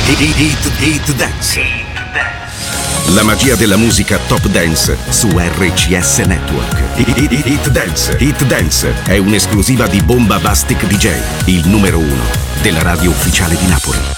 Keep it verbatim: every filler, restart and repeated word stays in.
Hit, hit Dance. La magia della musica Top Dance su R C S Network. Hit, hit Dance. Hit Dance è un'esclusiva di Bomba Bastic D J, il numero uno della radio ufficiale di Napoli.